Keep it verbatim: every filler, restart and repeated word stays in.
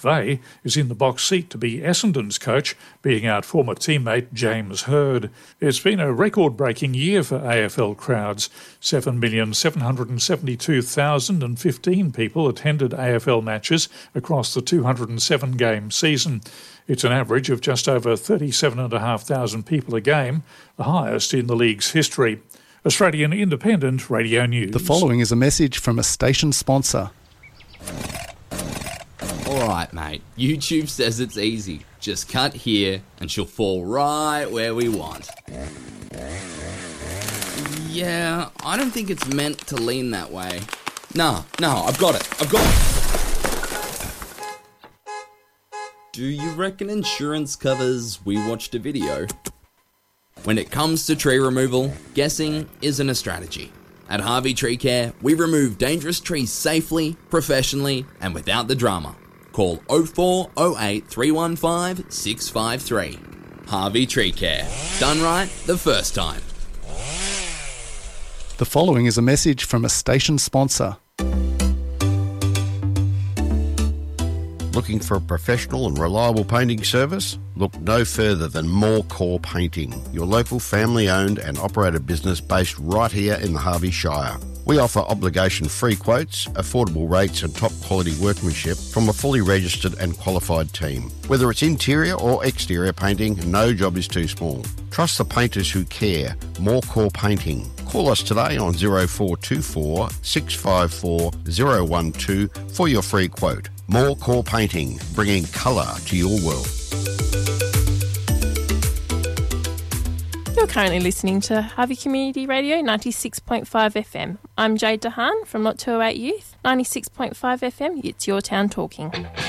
McVeigh is in the box seat to be Essendon's coach, beating out former teammate James Hird. It's been a record-breaking year for A F L crowds. seven million seven hundred seventy-two thousand fifteen people attended A F L matches across the two hundred seven game season. It's an average of just over thirty-seven thousand five hundred people a game, the highest in the league's history. Australian Independent Radio News. The following is a message from a station sponsor. Alright mate, YouTube says it's easy. Just cut here and she'll fall right where we want. Yeah, I don't think it's meant to lean that way. Nah, nah, I've got it, I've got it. Do you reckon insurance covers we watched a video? When it comes to tree removal, guessing isn't a strategy. At Harvey Tree Care, we remove dangerous trees safely, professionally, and without the drama. Call oh four oh eight three one five six five three. Harvey Tree Care. Done right the first time. The following is a message from a station sponsor. Looking for a professional and reliable painting service? Look no further than More Core Painting, your local family-owned and operated business based right here in the Harvey Shire. We offer obligation-free quotes, affordable rates and top-quality workmanship from a fully registered and qualified team. Whether it's interior or exterior painting, no job is too small. Trust the painters who care. More Core Painting. Call us today on oh four two four six five four oh one two for your free quote. More Core Painting, bringing colour to your world. You're currently listening to Harvey Community Radio ninety-six point five F M. I'm Jade Dehaan from Lot two oh eight Youth. ninety-six point five F M, it's your town talking.